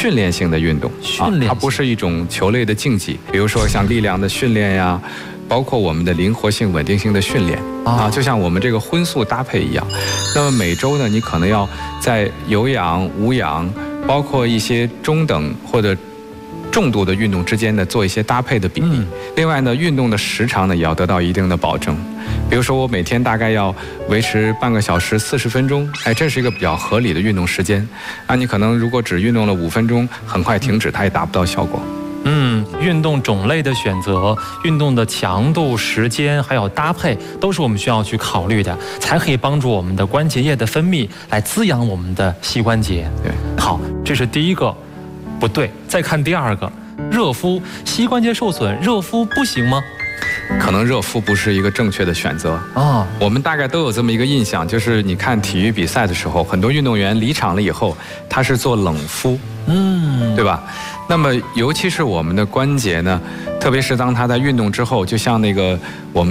训练性的运动，它不是一种球类的竞技。比如说像力量的训练呀，包括我们的灵活性、稳定性的训练啊，就像我们这个荤素搭配一样。那么每周呢，你可能要在有氧、无氧，包括一些中等或者重度的运动之间呢，做一些搭配的比例。另外呢，运动的时长呢也要得到一定的保证。比如说我每天大概要维持半个小时40分钟，这是一个比较合理的运动时间。你可能如果只运动了5分钟，很快停止，它也达不到效果。 运动种类的选择、运动的强度、时间还有搭配，都是我们需要去考虑的，才可以帮助我们的关节液的分泌，来滋养我们的膝关节。 对， 好，这是第一个，不对。再看第二个，热敷，膝关节受损，热敷不行吗？ 可能热敷不是一个正确的选择啊。我们大概都有这么一个印象，就是你看体育比赛的时候，很多运动员离场了以后，他是做冷敷，对吧？那么尤其是我们的关节呢，特别是当他在运动之后，就像那个我们